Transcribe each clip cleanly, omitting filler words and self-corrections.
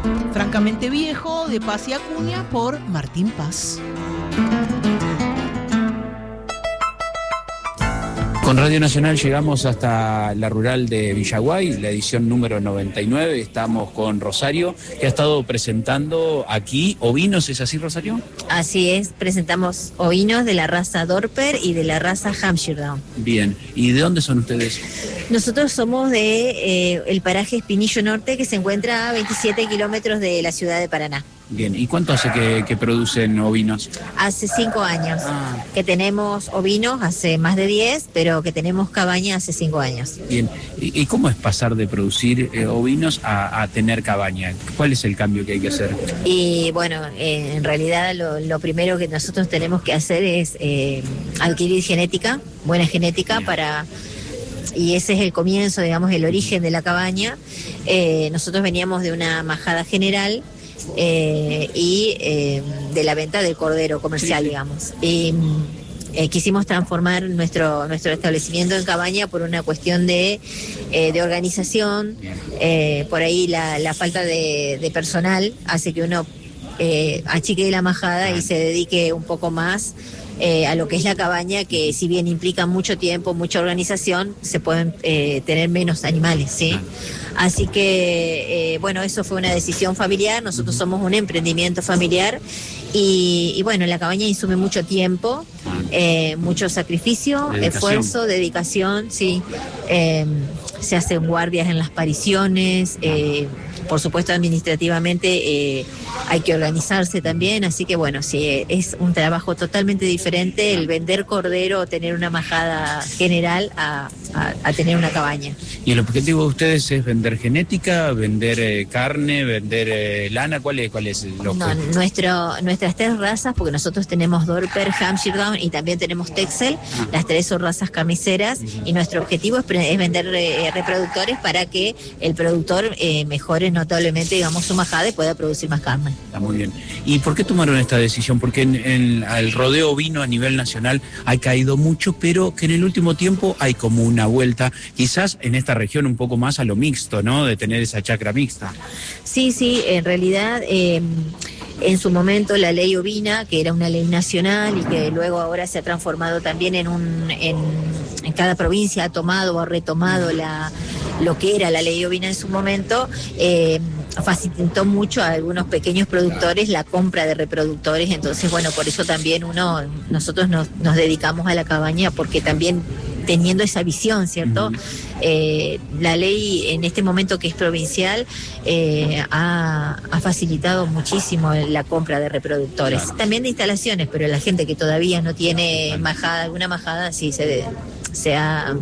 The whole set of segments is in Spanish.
Francamente Viejo, de Paz y Acuña, por Martín Paz. Con Radio Nacional llegamos hasta la rural de Villaguay, la edición número 99. Estamos con Rosario, que ha estado presentando aquí ovinos. ¿Es así, Rosario? Así es, presentamos ovinos de la raza Dorper y de la raza Hampshire Down. Bien, ¿y de dónde son ustedes? Nosotros somos de el paraje Espinillo Norte, que se encuentra a 27 kilómetros de la ciudad de Paraná. Bien, ¿y cuánto hace que producen ovinos? Hace 5 años que tenemos ovinos, hace más de 10, pero que tenemos cabaña hace 5 años. Bien, ¿y cómo es pasar de producir ovinos a tener cabaña? ¿Cuál es el cambio que hay que hacer? Y bueno, en realidad lo primero que nosotros tenemos que hacer es adquirir genética, buena genética para... Y ese es el comienzo, digamos, el origen de la cabaña. Nosotros veníamos de una majada general y de la venta del cordero comercial, digamos. Y quisimos transformar nuestro establecimiento en cabaña por una cuestión de organización. Por ahí la falta de personal hace que uno achique la majada y se dedique un poco más a lo que es la cabaña, que si bien implica mucho tiempo, mucha organización, se pueden tener menos animales, ¿sí? Así que, bueno, eso fue una decisión familiar. Nosotros somos un emprendimiento familiar y bueno, la cabaña insume mucho tiempo, mucho sacrificio, esfuerzo, dedicación, sí. Se hacen guardias en las pariciones, por supuesto administrativamente hay que organizarse también, así que bueno, sí, es un trabajo totalmente diferente el vender cordero o tener una majada general a tener una cabaña. ¿Y el objetivo de ustedes es vender genética, vender carne, vender lana? ¿Cuál es el objetivo? No, nuestras 3 razas, porque nosotros tenemos Dorper, Hampshire Down y también tenemos Texel, las 3 son razas carniceras, y nuestro objetivo es vender reproductores para que el productor mejore notablemente, digamos, su majada y pueda producir más carne. Está muy bien. ¿Y por qué tomaron esta decisión? Porque el rodeo ovino a nivel nacional ha caído mucho, pero que en el último tiempo hay como una vuelta, quizás en esta región un poco más a lo mixto, ¿no? De tener esa chacra mixta. Sí, en realidad... En su momento la ley ovina, que era una ley nacional y que luego ahora se ha transformado también en cada provincia ha tomado o ha retomado lo que era la ley ovina en su momento, facilitó mucho a algunos pequeños productores la compra de reproductores. Entonces, bueno, por eso también nosotros nos dedicamos a la cabaña, porque también teniendo esa visión, ¿cierto? La ley en este momento, que es provincial, ha facilitado muchísimo la compra de reproductores, claro. También de instalaciones, pero la gente que todavía no tiene alguna majada, sí se ha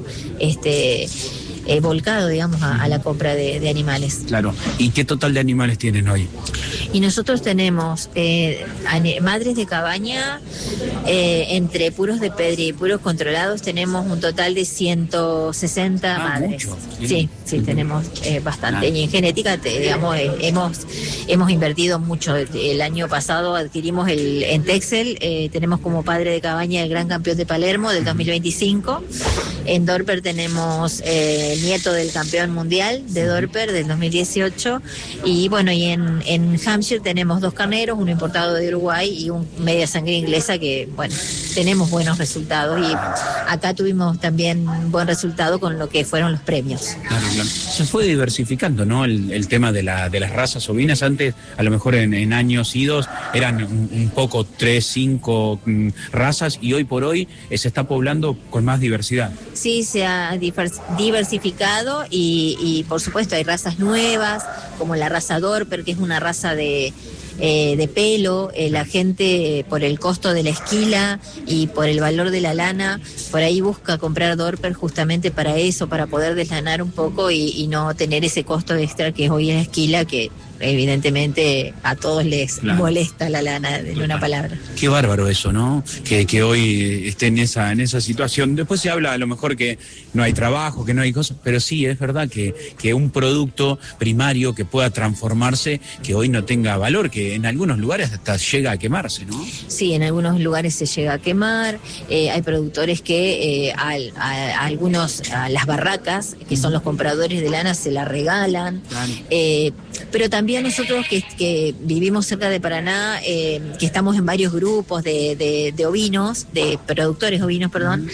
volcado, digamos, a la compra de animales. Claro. ¿Y qué total de animales tienen hoy? Y nosotros tenemos madres de cabaña, entre puros de pedri y puros controlados, tenemos un total de 160 madres. Mucho. Sí, tenemos bastante. Y en genética, digamos, hemos invertido mucho. El año pasado adquirimos en Texel, tenemos como padre de cabaña el gran campeón de Palermo del 2025. En Dorper tenemos el nieto del campeón mundial de Dorper del 2018. Y bueno, y en Hampshire tenemos 2 carneros, uno importado de Uruguay y un media sangre inglesa, que bueno, tenemos buenos resultados, y acá tuvimos también buen resultado con lo que fueron los premios. Claro. Se fue diversificando, ¿no? El tema de las razas ovinas. Antes, a lo mejor en años idos, eran un poco 3, 5 razas, y hoy por hoy se está poblando con más diversidad. Sí, se ha diversificado y por supuesto hay razas nuevas, como la raza Dorper, que es una raza de pelo. La gente, por el costo de la esquila y por el valor de la lana, por ahí busca comprar Dorper justamente para eso, para poder deslanar un poco y no tener ese costo extra que es hoy en la esquila, que evidentemente a todos les molesta la lana, en una palabra. Qué bárbaro eso, ¿no? Que hoy esté en esa situación. Después se habla a lo mejor que no hay trabajo, que no hay cosas, pero sí, es verdad que un producto primario que pueda transformarse, que hoy no tenga valor, que en algunos lugares hasta llega a quemarse, ¿no? Sí, en algunos lugares se llega a quemar. Hay productores que a las barracas, que son los compradores de lana, se la regalan. Claro. Pero también también nosotros que vivimos cerca de Paraná, que estamos en varios grupos de ovinos, de productores ovinos, perdón,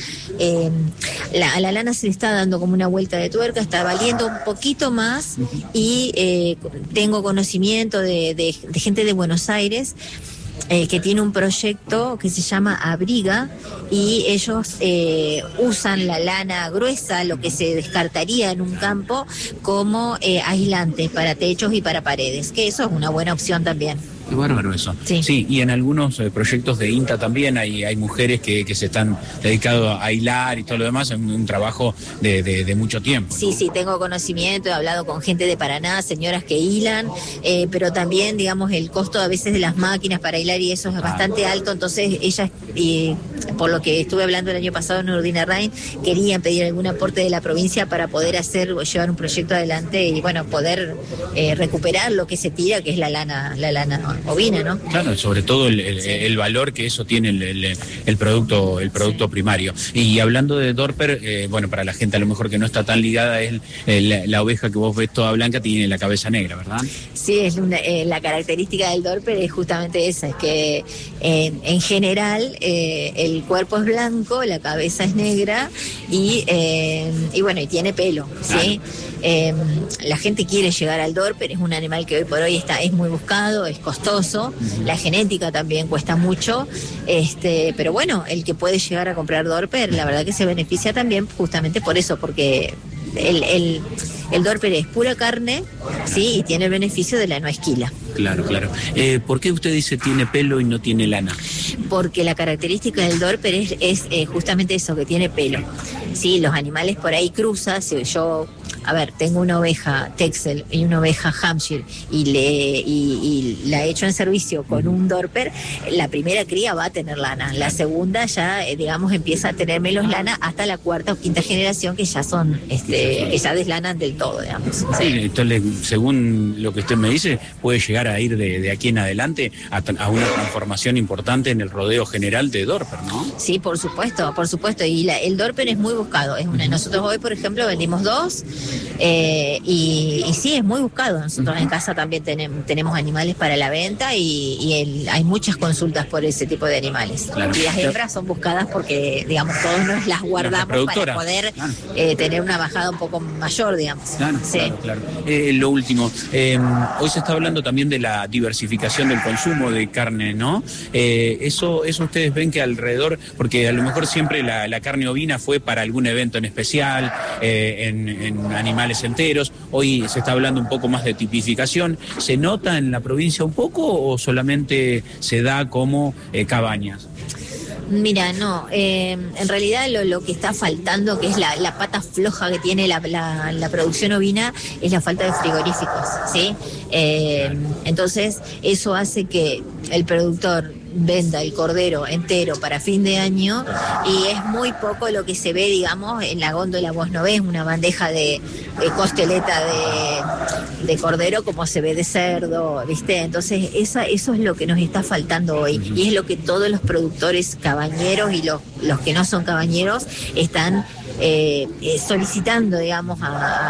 a la lana se le está dando como una vuelta de tuerca, está valiendo un poquito más y tengo conocimiento de gente de Buenos Aires que tiene un proyecto que se llama Abriga y ellos usan la lana gruesa, lo que se descartaría en un campo, como aislante para techos y para paredes, que eso es una buena opción también. Qué bárbaro eso. Sí, y en algunos proyectos de INTA también hay mujeres que se están dedicadas a hilar y todo lo demás, es un trabajo de mucho tiempo, ¿no? Sí, tengo conocimiento, he hablado con gente de Paraná, señoras que hilan, pero también, digamos, el costo a veces de las máquinas para hilar y eso es bastante alto, entonces ellas, por lo que estuve hablando el año pasado en Urdina Rain, querían pedir algún aporte de la provincia para poder llevar un proyecto adelante y, bueno, poder recuperar lo que se tira, que es la lana ovina, ¿no? Claro, sobre todo el valor que eso tiene el producto primario. Y hablando de Dorper, bueno, para la gente a lo mejor que no está tan ligada, es la oveja que vos ves toda blanca, tiene la cabeza negra, ¿verdad? Sí, es la característica del Dorper es justamente esa, es que en general el cuerpo es blanco, la cabeza es negra y bueno, y tiene pelo, ¿sí? La gente quiere llegar al Dorper, es un animal que hoy por hoy es muy buscado, es costoso, la genética también cuesta mucho, pero bueno, el que puede llegar a comprar Dorper, la verdad que se beneficia también justamente por eso, porque el Dorper es pura carne, sí, y tiene el beneficio de la no esquila. Claro. ¿Por qué usted dice tiene pelo y no tiene lana? Porque la característica del Dorper es justamente eso, que tiene pelo. Sí, los animales por ahí cruzan, si yo... A ver, tengo una oveja Texel y una oveja Hampshire y la he hecho en servicio con un Dorper, la primera cría va a tener lana, la segunda ya, digamos, empieza a tener menos lana hasta la cuarta o quinta generación que ya son, que ya deslanan del todo, digamos. Sí, entonces, según lo que usted me dice, puede llegar a ir de aquí en adelante a una transformación importante en el rodeo general de Dorper, ¿no? Sí, por supuesto, y el Dorper es muy buscado, nosotros hoy, por ejemplo, vendimos 2, y sí, es muy buscado. Nosotros en casa también tenemos animales para la venta y hay muchas consultas por ese tipo de animales. Claro. Y las hembras son buscadas porque, digamos, todos nos las guardamos para poder tener una bajada un poco mayor, digamos. Claro. Lo último, hoy se está hablando también de la diversificación del consumo de carne, ¿no? Eso ustedes ven que alrededor, porque a lo mejor siempre la carne ovina fue para algún evento en especial, en animales enteros. Hoy se está hablando un poco más de tipificación. ¿Se nota en la provincia un poco o solamente se da como cabañas? Mira, no, en realidad lo que está faltando, que es la pata floja que tiene la producción ovina, es la falta de frigoríficos, ¿sí? Entonces, eso hace que el productor venda el cordero entero para fin de año y es muy poco lo que se ve, digamos, en la góndola. Vos no ves una bandeja de costeleta de cordero como se ve de cerdo, ¿viste? Entonces eso es lo que nos está faltando hoy y es lo que todos los productores cabañeros y los que no son cabañeros están solicitando, digamos,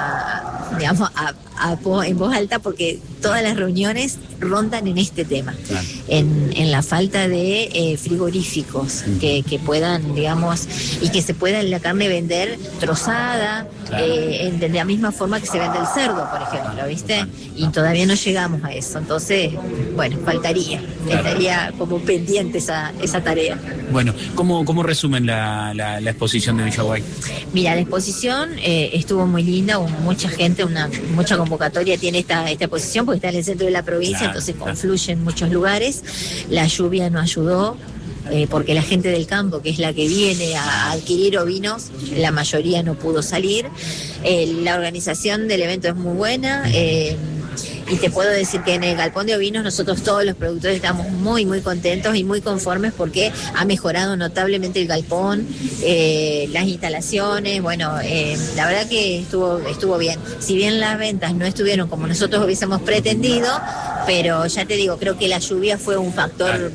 en voz alta, porque todas las reuniones rondan en este tema, claro. en la falta de frigoríficos que puedan, digamos, y que se pueda la carne vender trozada, claro. De la misma forma que se vende el cerdo, por ejemplo, ¿viste? Y todavía no llegamos a eso, entonces, bueno, faltaría como pendiente esa tarea. Bueno, ¿cómo resumen la exposición de Villaguay? Mira, la exposición estuvo muy linda, hubo mucha gente, mucha convocatoria tiene esta exposición porque está en el centro de la provincia, claro, entonces confluye en muchos lugares. La lluvia no ayudó, porque la gente del campo, que es la que viene a adquirir ovinos, la mayoría no pudo salir. La organización del evento es muy buena. Y te puedo decir que en el galpón de ovinos nosotros todos los productores estamos muy, muy contentos y muy conformes porque ha mejorado notablemente el galpón, las instalaciones, bueno, la verdad que estuvo bien. Si bien las ventas no estuvieron como nosotros hubiésemos pretendido, pero ya te digo, creo que la lluvia fue un factor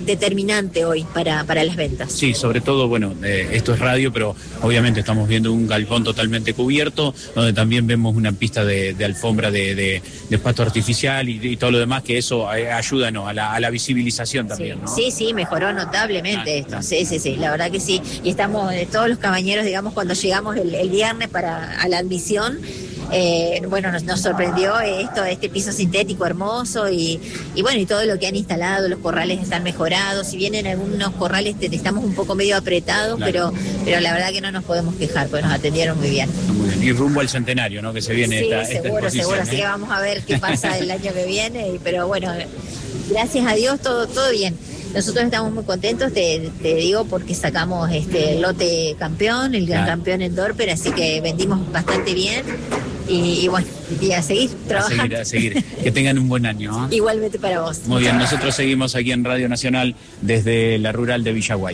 determinante hoy para las ventas. Sí, sobre todo, bueno, esto es radio, pero obviamente estamos viendo un galpón totalmente cubierto, donde también vemos una pista de alfombra de pasto artificial y todo lo demás, que eso ayuda, ¿no?, a la visibilización también, ¿no? Sí, mejoró notablemente esto. Sí, la verdad que sí. Y estamos todos los cabañeros, digamos, cuando llegamos el viernes a la admisión, bueno, nos sorprendió este piso sintético hermoso y bueno, y todo lo que han instalado, los corrales están mejorados, si bien en algunos corrales estamos un poco medio apretados, claro, pero la verdad que no nos podemos quejar, pues nos atendieron muy bien. Muy bien. Y rumbo al centenario, ¿no?, que se viene esta exposición. Seguro, así que vamos a ver qué pasa el año que viene, pero bueno, gracias a Dios todo bien. Nosotros estamos muy contentos, te digo, porque sacamos el lote campeón, el gran campeón en Dorper, así que vendimos bastante bien y bueno, y a seguir trabajando. A seguir. Que tengan un buen año, ¿eh? Igualmente para vos. Muy bien, nosotros seguimos aquí en Radio Nacional desde la rural de Villaguay.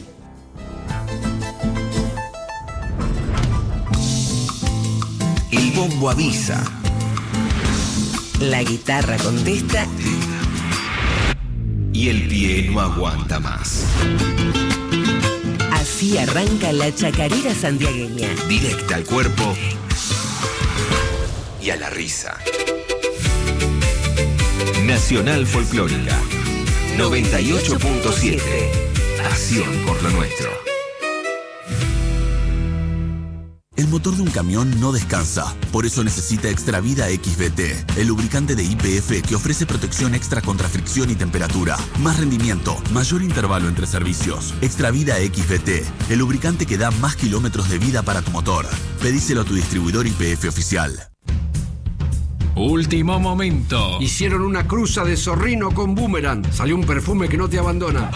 El bombo avisa. La guitarra contesta. Y el pie no aguanta más. Así arranca la chacarera santiagueña. Directa al cuerpo y a la risa. Nacional Folclórica 98.7. Pasión por lo nuestro. El motor de un camión no descansa, por eso necesita Extravida XVT, el lubricante de YPF que ofrece protección extra contra fricción y temperatura, más rendimiento, mayor intervalo entre servicios. Extravida XVT, el lubricante que da más kilómetros de vida para tu motor. Pedíselo a tu distribuidor YPF oficial. Último momento. Hicieron una cruza de zorrino con boomerang. Salió un perfume que no te abandona.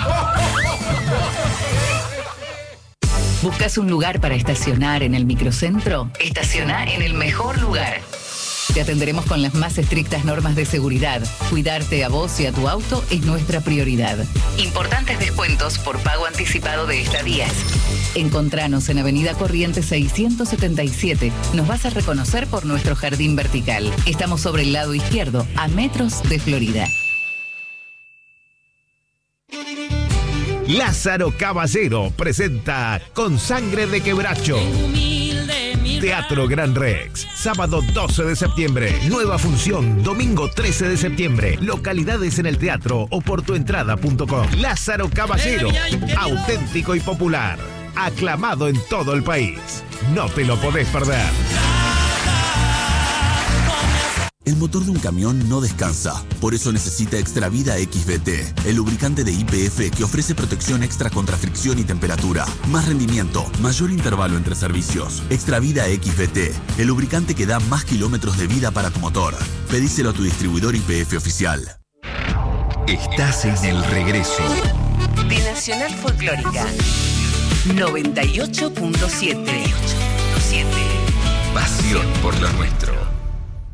¿Buscas un lugar para estacionar en el microcentro? Estaciona en el mejor lugar. Te atenderemos con las más estrictas normas de seguridad. Cuidarte a vos y a tu auto es nuestra prioridad. Importantes descuentos por pago anticipado de estadías. Encontranos en Avenida Corrientes 677. Nos vas a reconocer por nuestro jardín vertical. Estamos sobre el lado izquierdo, a metros de Florida. Lázaro Caballero presenta Con Sangre de Quebracho. Teatro Gran Rex, sábado 12 de septiembre, nueva función, domingo 13 de septiembre, localidades en el teatro o por tuentrada.com. Lázaro Caballero, auténtico y popular, aclamado en todo el país. No te lo podés perder. El motor de un camión no descansa, por eso necesita Extravida XVT, el lubricante de YPF que ofrece protección extra contra fricción y temperatura, más rendimiento, mayor intervalo entre servicios. Extravida XVT, el lubricante que da más kilómetros de vida para tu motor. Pedíselo a tu distribuidor YPF oficial. Estás en el regreso De Nacional Folclórica 98.7. Pasión por lo nuestro.